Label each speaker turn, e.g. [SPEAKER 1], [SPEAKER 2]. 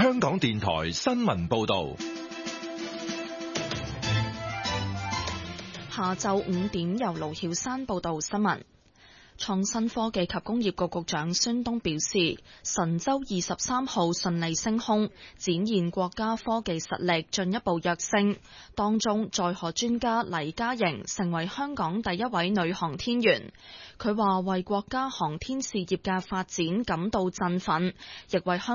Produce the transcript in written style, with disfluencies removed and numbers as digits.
[SPEAKER 1] 香港電台新聞報道。
[SPEAKER 2] 下晝5點，由盧曉珊報道新聞。創新科技及工業局局長孫東表示，神舟23號順利升空，展現國家科技實力進一步躍升。當中載荷專家黎嘉瑩成為香港第一位女航天員。佢話為國家航天事業嘅發展感到振奮，亦為香